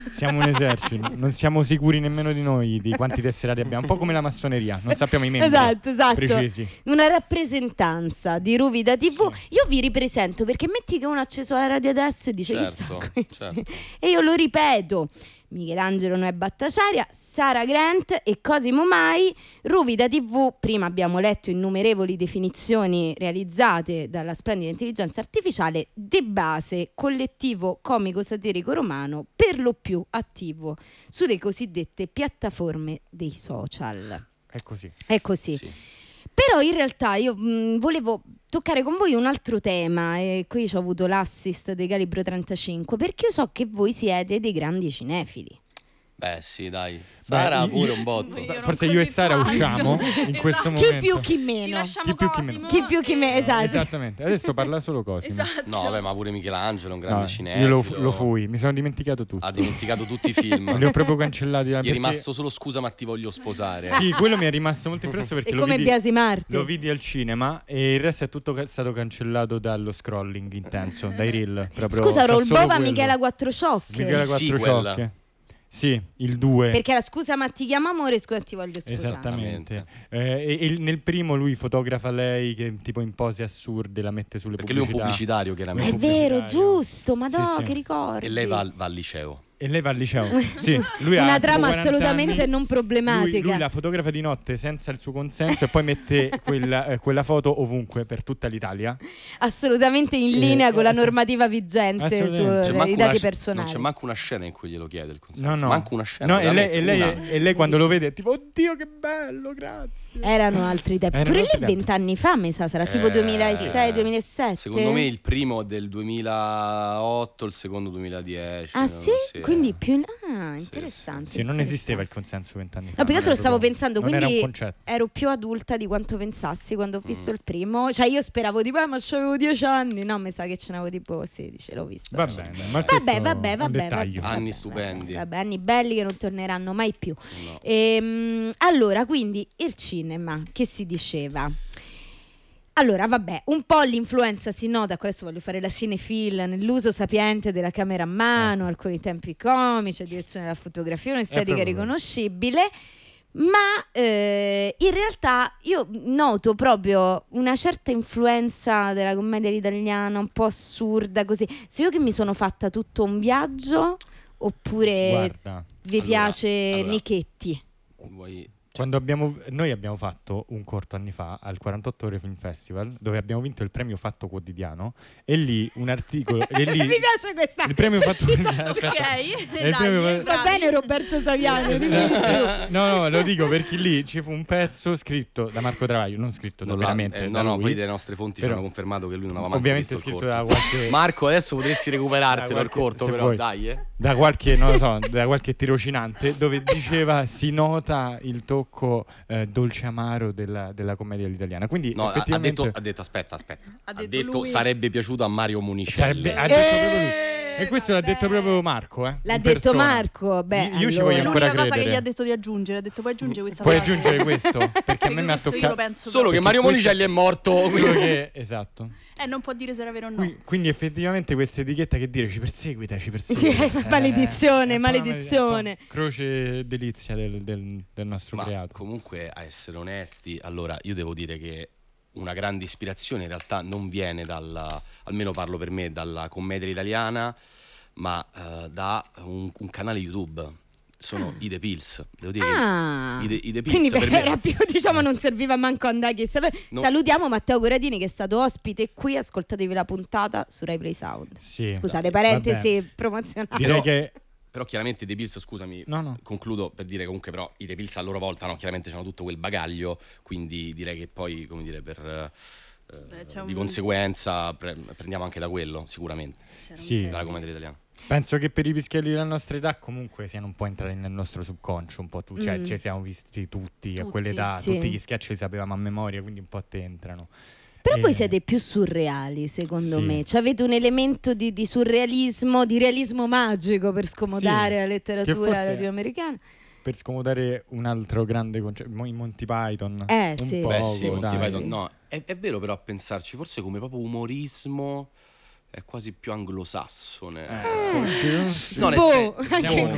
Siamo un esercito, non siamo sicuri nemmeno di noi di quanti tesserati abbiamo, un po' come la massoneria, non sappiamo i membri esatto. precisi. Una rappresentanza di Ruvida TV. Sì. Io vi ripresento, perché metti che uno ha acceso la radio adesso e dice chissà questi. certo. E io lo ripeto: Michelangelo Noè Battaciaria, Sara Grant e Cosimo Mai. Ruvida TV, prima abbiamo letto innumerevoli definizioni realizzate dalla splendida intelligenza artificiale, di base collettivo comico-satirico romano, per lo più attivo sulle cosiddette piattaforme dei social. È così. È così. Sì. Però in realtà io volevo toccare con voi un altro tema, e qui ho avuto l'assist dei Calibro 35, perché io so che voi siete dei grandi cinefili. Beh sì, dai. Sara pure un botto. Forse io e Sara usciamo in questo Chi momento. più chi meno. Ti lasciamo Chi più, chi Cosimo. meno. Chi più chi meno, esatto. Esattamente, adesso parla solo Cosimo. Esatto. No, vabbè, ma pure Michelangelo, un grande No, cinefilo. io lo fui, mi sono dimenticato tutto. Ha dimenticato tutti i film. Li ho proprio cancellati. Gli è perché- rimasto solo scusa ma ti voglio sposare. Sì, quello mi è rimasto molto impresso perché E come biasimarti. lo vidi al cinema e il resto è tutto stato cancellato dallo scrolling intenso, dai reel. Proprio, Scusa, c'ho solo Rolbova quello. Michela Quattro Sciocche. Michela Il Quattro sequel. Sciocche. Sì, il 2. Perché la scusa ma ti chiamo amore, scusa ti voglio sposare. Esattamente. E nel primo lui fotografa lei che tipo in pose assurde la mette sulle Perché lui è un pubblicità. pubblicitario, È chiaramente. vero, giusto, madò, Sì, sì. che ricordi. E lei va al liceo. E lei va al liceo. Sì, lui ha Una tipo trama 40 assolutamente anni. non problematica. Lui la fotografa di notte senza il suo consenso e poi mette quella foto ovunque per tutta l'Italia. Assolutamente in linea con la normativa vigente Assolutamente. sui manco dati non personali. c'è manco una scena in cui glielo chiede il consenso. No, no. Manco una scena. No, e veramente, lei quando lo vede è tipo, oddio che bello, grazie. Erano altri tempi. Erano Pure altri lì tempi. 20 anni fa, mi sa, sarà tipo 2006-2007. Secondo me il primo del 2008, il secondo 2010. Ah sì? Quindi più in là, Sì, interessante. Sì, non esisteva il consenso 20 anni fa. No, più che altro non era stavo proprio- pensando, non era un quindi concetto. ero più adulta di quanto pensassi quando ho visto il primo. Cioè io speravo tipo, ma c'avevo 10 anni. No, mi sa che ce n'avevo tipo 16, l'ho visto. Va bene, ma Vabbè. questo è un dettaglio. Anni stupendi. Vabbè, anni belli che non torneranno mai più. No. Allora, quindi il cinema, che si diceva? Allora, vabbè, un po' l'influenza si nota, adesso voglio fare la cinefil, nell'uso sapiente della camera a mano, alcuni tempi comici, direzione della fotografia, un'estetica proprio riconoscibile, ma in realtà io noto proprio una certa influenza della commedia italiana, un po' assurda così. Se io che mi sono fatta tutto un viaggio, oppure Guarda, vi piace allora, Michetti? Vuoi... noi abbiamo fatto un corto anni fa al 48 Ore Film Festival dove abbiamo vinto il premio Fatto Quotidiano e lì un articolo e lì, Mi piace questa il premio Fatto precisazione. Aspetta. Ok, il premio dai, Va bene Roberto Saviano, dimmi di più. no, lo dico perché lì ci fu un pezzo scritto da Marco Travaglio, non scritto da veramente da no, lui. poi le nostre fonti ci Però- hanno confermato che lui non aveva manco ovviamente visto il scritto corto. da qualche Marco, adesso potresti recuperartelo Da il qualche- corto, se però vuoi. dai, da qualche, non lo so, da qualche tirocinante dove diceva si nota il tocco dolce amaro della commedia all'italiana. Quindi No, effettivamente ha detto aspetta. Ha Ha detto detto lui. sarebbe piaciuto a Mario Monicelli. ha detto proprio lui. E questo l'ha detto proprio Marco, L'ha in detto persona. Marco, beh, Io ci allora. voglio È ancora l'unica cosa che credere. gli ha detto di aggiungere. Ha detto puoi aggiungere questa Puoi frase. aggiungere questo perché a me Perché mi ha questo io lo toccato penso Solo che proprio. Mario questo- Monicelli è morto. solo che esatto. Non può dire se era vero o no. Quindi effettivamente questa etichetta che dire ci perseguita. Sì, maledizione, è un po' una maledizione. un po' croce delizia del nostro Ma creato. comunque, a essere onesti, allora io devo dire che una grande ispirazione in realtà non viene almeno parlo per me, dalla commedia italiana, ma da un canale YouTube. Sono i The Pills. Devo dire che i The Pills quindi per me era più, diciamo, non serviva manco andare chissà. No. Salutiamo Matteo Corradini che è stato ospite qui, ascoltatevi la puntata su Rai Play Sound. Sì. Scusate, parentesi promozionali. Direi Però- che Però chiaramente i The Pills, scusami, No. concludo per dire comunque però i The Pills a loro volta chiaramente hanno tutto quel bagaglio, quindi direi che poi, come dire, c'è di un- conseguenza prendiamo anche da quello, sicuramente, sì. dalla commedia italiana. Penso che per i pischelli della nostra età comunque siano un po' entrati nel nostro subconscio, un po' tu, cioè ci siamo visti tutti a quell'età, sì. tutti gli sketch li sapevamo a memoria, quindi un po' te entrano. Però voi siete più surreali, secondo Sì. me. Cioè, avete un elemento di surrealismo, di realismo magico per scomodare Sì, la che letteratura forse- latinoamericana. Per scomodare un altro grande concetto, i Monty Python. Eh, un sì. po', Beh sì, Monty dai. Python, no, è vero però a pensarci, forse come proprio umorismo è quasi più anglosassone. Sì, No, nel Boh, sen- anche siamo-